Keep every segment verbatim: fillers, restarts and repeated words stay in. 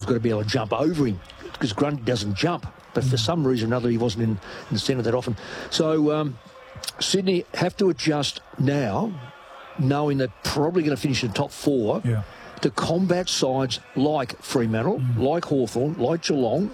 got to be able to jump over him because Grundy doesn't jump. But for some reason or other, he wasn't in, in the centre that often. So um, Sydney have to adjust now, knowing they're probably going to finish in the top four, yeah. to combat sides like Fremantle, mm. like Hawthorn, like Geelong.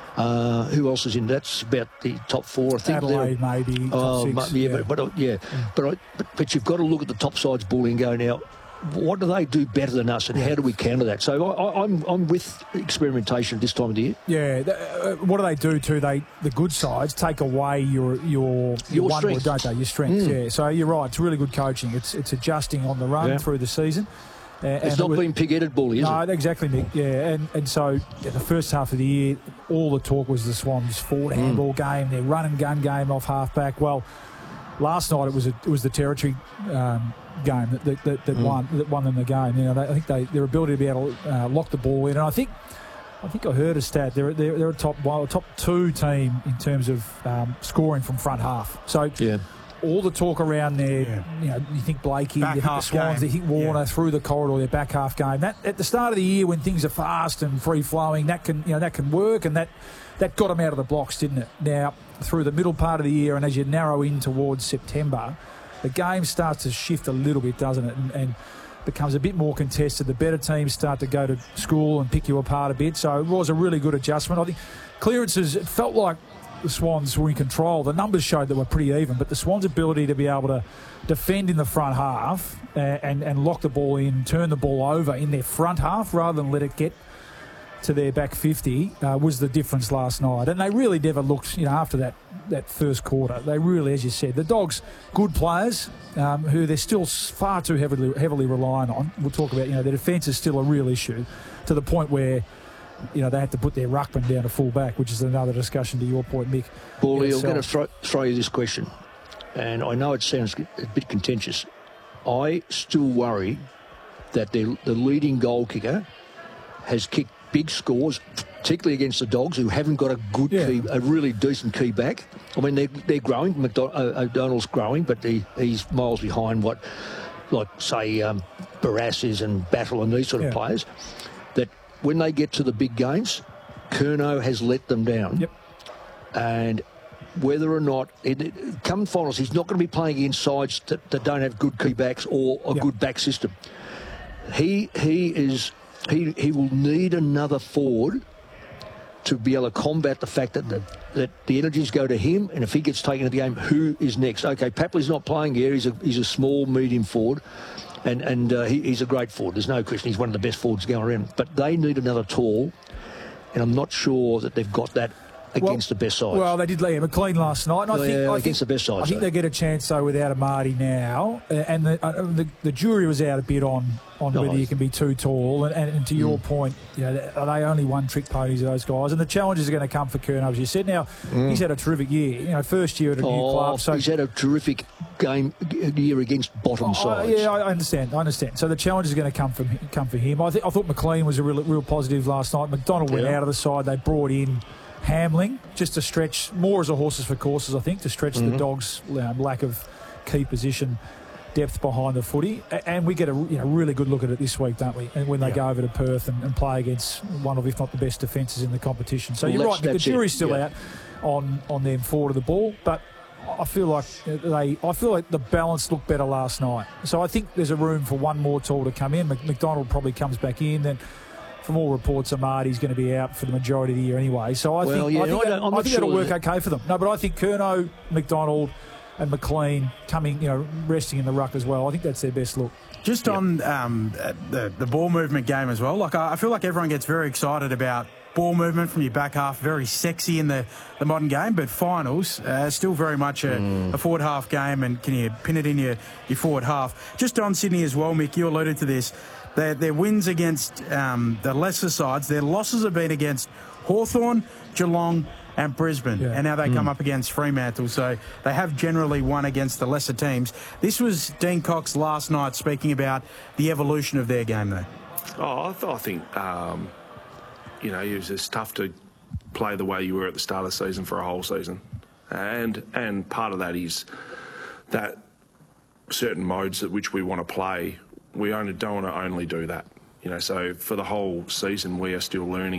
Uh, who else is in? That's about the top four, I think. Adelaide, maybe. Top oh, six, yeah, yeah. But, but, yeah. Mm. But, I, but but you've got to look at the top sides bully and go, now, what do they do better than us, and how do we counter that? So I, I, I'm I'm with experimentation at this time of the year. Yeah. The, uh, what do they do too? They the good sides take away your your, your, your one strength, don't they? Your strengths. Mm. Yeah. So you're right. It's really good coaching. It's it's adjusting on the run yeah. through the season. Uh, it's and not it was, being pig-headed bully, is no, it? No, exactly, Nick. Yeah, and and so yeah, the first half of the year, all the talk was the Swans' forward mm. handball game, their run and gun game off halfback. Well, last night it was a, it was the territory um, game that that, that, that mm. won that won them the game. You know, they, I think they their ability to be able to uh, lock the ball in, and I think I think I heard a stat. They're they're, they're a top well, a top two team in terms of um, scoring from front half. So yeah. all the talk around there, yeah. you know, you think Blakey, back you think the Swans, game. you think Warner yeah. through the corridor, their back half game. That at the start of the year when things are fast and free flowing, that can you know that can work, and that that got them out of the blocks, didn't it? Now through the middle part of the year, and as you narrow in towards September, the game starts to shift a little bit, doesn't it? And, and becomes a bit more contested. The better teams start to go to school and pick you apart a bit. So it was a really good adjustment. I think clearances. It felt like the Swans were in control. The numbers showed that were pretty even, but the Swans' ability to be able to defend in the front half uh, and, and lock the ball in, turn the ball over in their front half rather than let it get to their back fifty uh, was the difference last night. And they really never looked, you know, after that, that first quarter, they really, as you said, the Dogs, good players um, who they're still far too heavily, heavily reliant on. We'll talk about, you know, their defence is still a real issue to the point where you know, they had to put their ruckman down to full back, which is another discussion to your point, Mick. Paulie, I'm going to throw, throw you this question, and I know it sounds a bit contentious. I still worry that the, the leading goal kicker has kicked big scores, particularly against the Dogs, who haven't got a good yeah. key, a really decent key back. I mean, they're, they're growing. McDon- uh, O'Donnell's growing, but he, he's miles behind what, like, say, um, Barras is and Battle and these sort of yeah. players. That when they get to the big games, Curnow has let them down. Yep. And whether or not, it, it, come finals, he's not going to be playing against sides that, that don't have good key backs or a yep. good back system. He he is he he will need another forward to be able to combat the fact that the, that the energies go to him, and if he gets taken to the game, who is next? Okay, Papley's not playing here. He's a he's a small, medium forward. And and uh, he, he's a great forward. There's no question. He's one of the best forwards going around. But they need another tall, and I'm not sure that they've got that against well, the best sides. Well, they did Liam McLean last night. And I yeah, think, I against think, the best sides. I think though. they get a chance, though, without Amadi now. Uh, and the, uh, the the jury was out a bit on, on no, whether you can be too tall. And, and, and to your mm. point, you know, are they only one-trick ponies, those guys? And the challenges are going to come for Curnow, as you said. Now, mm. he's had a terrific year. You know, first year at a oh, new club. So he's had a terrific game year against bottom oh, sides. Yeah, I understand. I understand. So the challenges are going to come from come for him. I, th- I thought McLean was a real, real positive last night. McDonald went yeah. out of the side. They brought in Hamling just to stretch, more as a horses for courses, I think, to stretch mm-hmm. the Dogs' um, lack of key position depth behind the footy. And we get a you know, really good look at it this week, don't we? And when they yeah. go over to Perth and, and play against one of, if not the best defences in the competition. So well, you're right, the jury's still yeah. out on, on them forward of the ball, but I feel like they. I feel like the balance looked better last night. So I think there's a room for one more tall to come in. McDonald probably comes back in. Then, from all reports, Amadi's going to be out for the majority of the year anyway. So I well, think yeah, I think, I that, I think sure that'll work that... okay for them. No, but I think Curnow, McDonald, and McLean coming, you know, resting in the ruck as well. I think that's their best look. Just yep. on um, the the ball movement game as well. Like I feel like everyone gets very excited about ball movement from your back half, very sexy in the, the modern game, but finals, uh, still very much a, mm. a forward half game, and can you pin it in your, your forward half? Just on Sydney as well, Mick, you alluded to this, their, their wins against um, the lesser sides, their losses have been against Hawthorn, Geelong and Brisbane, yeah. and now they mm. come up against Fremantle, so they have generally won against the lesser teams. This was Dean Cox last night speaking about the evolution of their game, though. Oh, I, th- I think... Um You know, it was just tough to play the way you were at the start of the season for a whole season. And and part of that is that certain modes at which we want to play, we only don't want to only do that. You know, so for the whole season, we are still learning